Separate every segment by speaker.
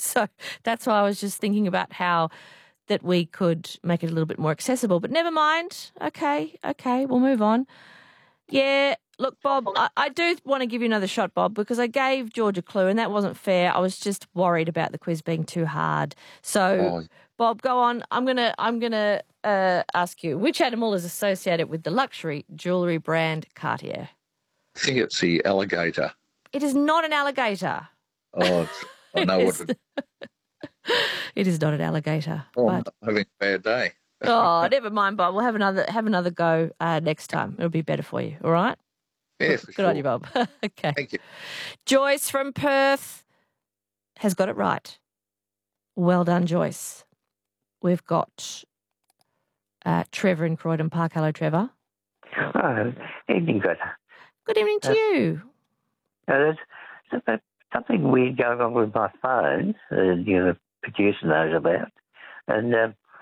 Speaker 1: So that's why I was just thinking about how that we could make it a little bit more accessible. But never mind. Okay, we'll move on. Yeah, look, Bob, I do want to give you another shot, Bob, because I gave George a clue and that wasn't fair. I was just worried about the quiz being too hard. So, Bob, go on. I'm gonna ask you, which animal is associated with the luxury jewellery brand Cartier?
Speaker 2: I think it's the alligator.
Speaker 1: It is not an alligator.
Speaker 2: Oh, I know what it is.
Speaker 1: It is not an alligator.
Speaker 2: Oh,
Speaker 1: but...
Speaker 2: I'm having a bad day.
Speaker 1: Oh, never mind, Bob. We'll have another go next time. It'll be better for you. All right?
Speaker 2: Yeah, for
Speaker 1: Good
Speaker 2: sure.
Speaker 1: on you, Bob. Okay.
Speaker 2: Thank you.
Speaker 1: Joyce from Perth has got it right. Well done, Joyce. We've got Trevor in Croydon Park. Hello, Trevor.
Speaker 3: Oh, evening, good.
Speaker 1: Good evening to you.
Speaker 3: There's something weird going on with my phone. The producer knows about. And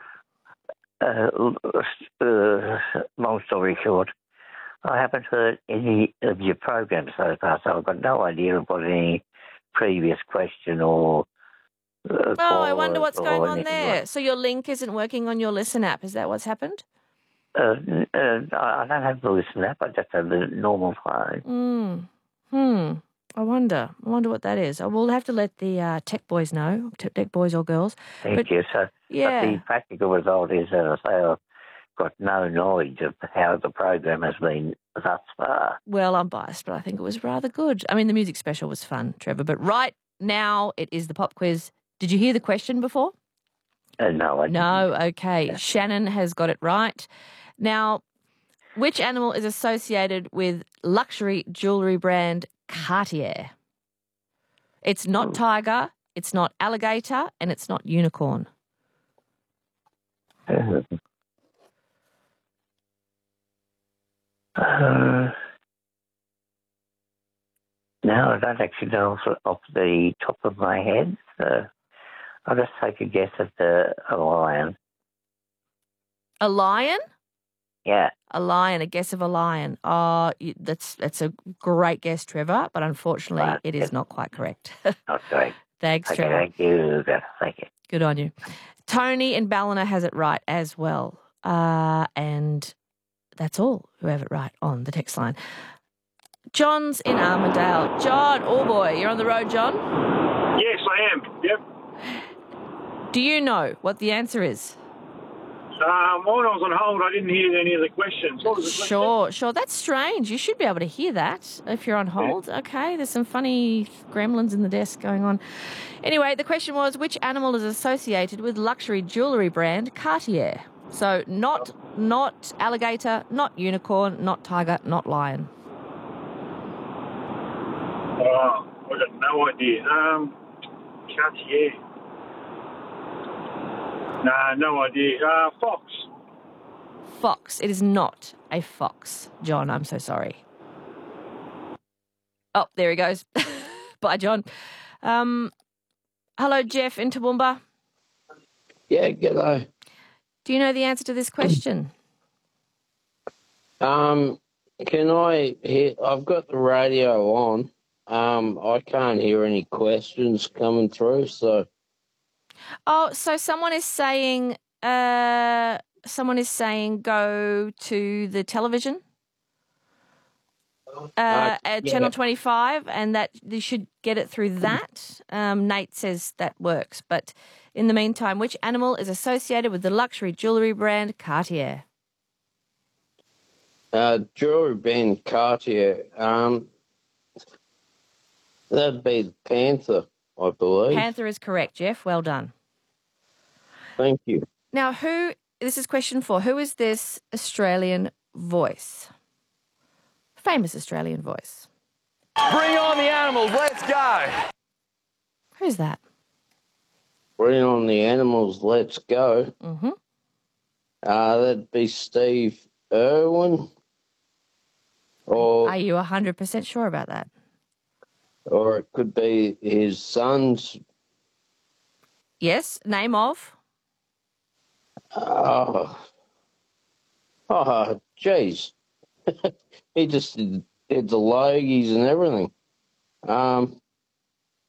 Speaker 3: long story short, I haven't heard any of your programs so far, so I've got no idea of what any previous question or
Speaker 1: I wonder what's going on there.
Speaker 3: Like.
Speaker 1: So your link isn't working on your Listen app. Is that what's happened?
Speaker 3: I don't have the Listen app. I just have the normal phone.
Speaker 1: I wonder what that is. I will have to let the tech boys know, tech boys or girls.
Speaker 3: Thank you. So,
Speaker 1: yeah.
Speaker 3: But the practical result is that I say I've got no knowledge of how the program has been thus far.
Speaker 1: Well, I'm biased, but I think it was rather good. I mean, the music special was fun, Trevor, but right now it is the pop quiz. Did you hear the question before?
Speaker 3: No, I didn't.
Speaker 1: No, okay. Yeah. Shannon has got it right. Now, which animal is associated with luxury jewellery brand Cartier? It's not tiger, it's not alligator, and it's not unicorn.
Speaker 3: No, I don't actually know off the top of my head. I'll just take a guess at a lion.
Speaker 1: A lion?
Speaker 3: Yeah.
Speaker 1: A lion, a guess of a lion. Oh, that's a great guess, Trevor, but unfortunately it is not quite correct.
Speaker 3: Not correct.
Speaker 1: Thanks,
Speaker 3: okay,
Speaker 1: Trevor.
Speaker 3: Thank you. Thank you.
Speaker 1: Good on you. Tony in Ballina has it right as well. And that's all who have it right on the text line. John's in Armadale. John, oh boy, you're on the road, John?
Speaker 4: Yes, I am. Yep.
Speaker 1: Do you know what the answer is?
Speaker 4: When I was on hold, I didn't hear any of the questions. What was the question?
Speaker 1: Sure. That's strange. You should be able to hear that if you're on hold. Yeah. Okay, there's some funny gremlins in the desk going on. Anyway, the question was, which animal is associated with luxury jewellery brand Cartier? So not alligator, not unicorn, not tiger, not lion.
Speaker 4: Oh, I got no idea. Cartier. Nah, no idea. Fox.
Speaker 1: Fox. It is not a fox, John. I'm so sorry. Oh, there he goes. Bye, John. Hello, Jeff in Toowoomba.
Speaker 5: Yeah, g'day.
Speaker 1: Do you know the answer to this question?
Speaker 5: Can I hear? I've got the radio on. I can't hear any questions coming through, so...
Speaker 1: Oh, so someone is saying go to the television at Channel 25 and that you should get it through that. Nate says that works. But in the meantime, which animal is associated with the luxury jewellery brand Cartier?
Speaker 5: Jewellery brand Cartier. That'd be the panther, I believe.
Speaker 1: Panther is correct, Jeff. Well done.
Speaker 5: Thank you.
Speaker 1: Now, this is question 4. Who is this Australian voice? Famous Australian voice.
Speaker 6: Bring on the animals. Let's go.
Speaker 1: Who's that?
Speaker 5: Bring on the animals. Let's go.
Speaker 1: Mm-hmm.
Speaker 5: That'd be Steve Irwin. Or
Speaker 1: are you 100% sure about that?
Speaker 5: Or it could be his son's.
Speaker 1: Yes, name of?
Speaker 5: Geez. He just did the logies and everything.